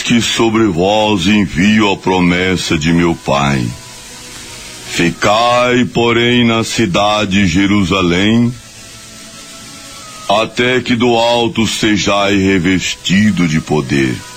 que sobre vós envio a promessa de meu Pai. Ficai, porém, na cidade de Jerusalém, até que do alto sejais revestido de poder.